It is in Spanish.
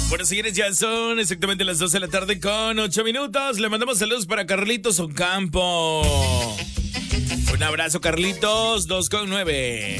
Bueno, señores, ya son exactamente las 12 de la tarde con 8 minutos. Le mandamos saludos para Carlitos Ocampo. Un abrazo, Carlitos, 2 con 9.